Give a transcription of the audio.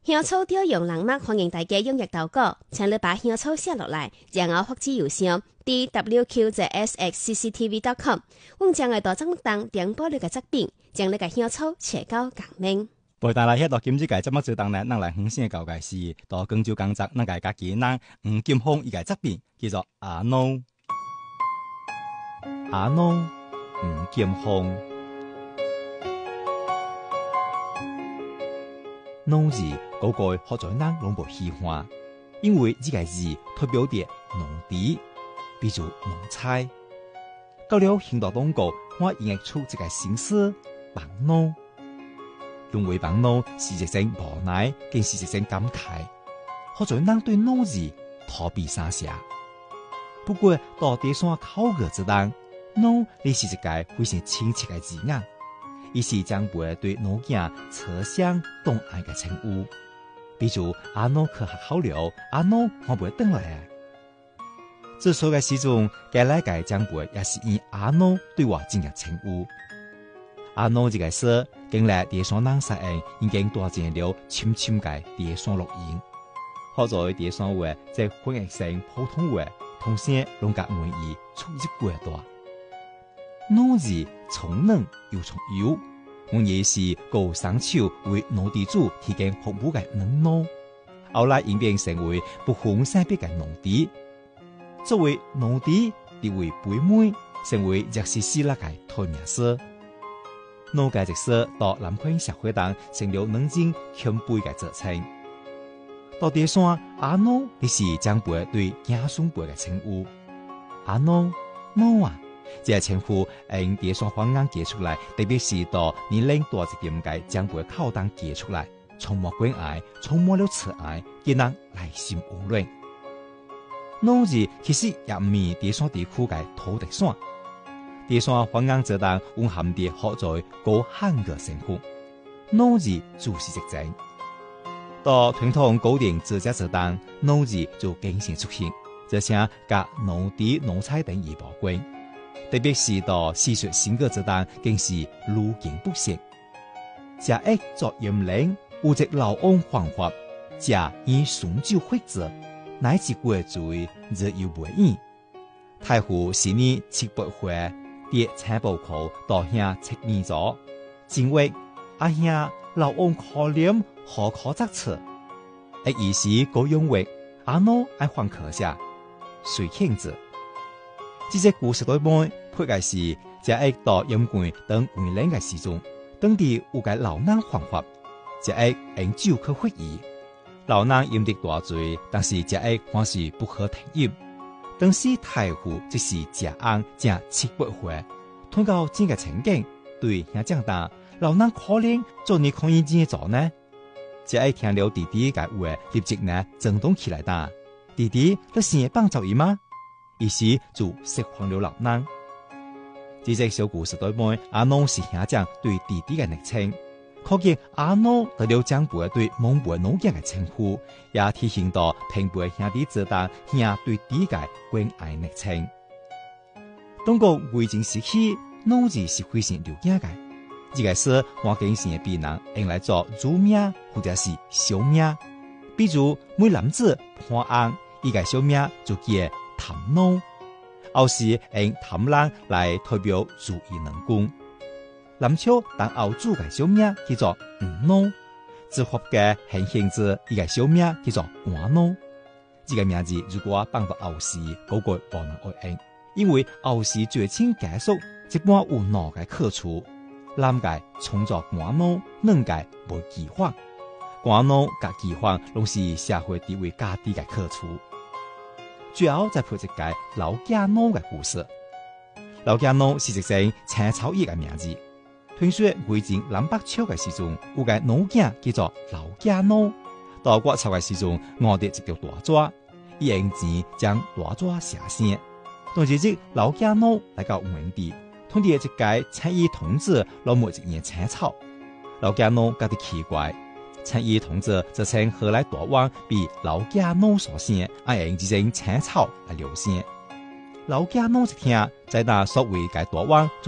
香草要用冷漠歡迎大家踴躍投稿，請你把香草寫落來，然後發至郵箱 dwq@cctv.com。我將會多增當點播你嘅作品，將你嘅香草寫到革命。 陪大家喺度今日嘅節目就當然，咱來分享嘅是到廣州工作，咱嘅家己人吳金峰伊個作品叫做阿孬。阿孬吳金峰，孬字嗰個學在咱攏無喜歡，因為呢個字代表啲農地，比如農菜。到了現代中國，我演繹出一個形式幫孬。用為幫孬是一種無奈，更是一種感慨。好在咱對孬字逃避三下。不過到第三考慮之當，孬你是一個非常親切嘅字眼，伊是將會對老囝側向動愛嘅稱呼。比如阿孬去學校了，阿孬我袂轉來啊。之所以時陣，該來個將會也是以阿孬對我進行稱呼。阿孬這個事，近來第三人實驗已經大見了深深嘅第三錄音。好在第三話即翻譯成普通話，同時攏甲文意出入過大。孬字從嫩又從幼，原意是高雙手為農地主提供服務嘅嫩孬，後來演變成為不分性別嘅農地。作為農地地位卑微，成為弱勢勢力嘅代名詞。孬嘅特色到南昆社會當成了冷靜謙卑嘅職稱。到第三阿孬，你是將輩對子孫輩嘅稱呼。阿孬孬啊，這個稱呼用第三方言結出來，特別是到年齡大一點嘅將輩口當結出來，充滿關愛，充滿了慈愛，給人內心溫暖。孬字其實也唔係第三地區嘅土地線。第三方言之當蘊含的學在高漢嘅成分，孬字就是直正。到傳統古典字節之當，孬字就經常出現，這些甲農地農菜等有關。特別是到史書新歌之當，更是如影不息。食益作陰靈，有隻老翁黃髮，食以順酒會者，乃至過罪則有違意。太湖是呢700歲。啲青布褲大兄切面咗，正話阿兄老翁可憐何可則詞，意思嗰樣話阿孬愛換殼下，隨慶子。這隻故事對妹配嘅是只一到陰官等回領嘅時鐘，當地有個老人換法，只一用酒去會議，老人飲得大醉，但是只一還是不可停飲。當時太湖即是食翁正700歲，通到這個情景，對兄長大老人可憐，做你可以怎做呢？只愛聽了弟弟嘅話，立即呢震動起來噠。弟弟，你是幫助伊嗎？於是就釋放了老人。這隻小故事對妹阿孬是兄長對弟弟嘅昵稱，可見阿孬得了長輩對蒙輩農業嘅稱呼，也體現到平輩兄弟之間兄對弟嘅關愛昵稱。中國魏晉時期，孬字是非常流行嘅，這個是我經常被人用來做乳名或者是小名，比如每男子潘安，伊個小名就叫譚孬，後是用譚蘭來代表如意能功。南朝當後主嘅小名叫做吳孬，之後嘅現行子伊個小名叫做關孬。這個名字如果放到後世，嗰個無能為用。因為後世絕清結束，一般有兩個課處，南界創作關孬，南界無記法。關孬甲記法攏是社會地位較低嘅課處。最後再配一個老家孬嘅故事。老家孬是一種青草葉嘅名字。聽說魏晉南北朝嘅時陣，有個老囝叫做老家孬。到國朝嘅時陣，我哋一條大紙，伊用錢將大紙寫成。當時這老家孬來到原地，通啲一個青衣童子攞每一葉青草。老家孬覺得奇怪，青衣童子則稱何來大王比老家孬所生，愛用這種青草來留聲。老家孬一聽，在那所謂嘅大王。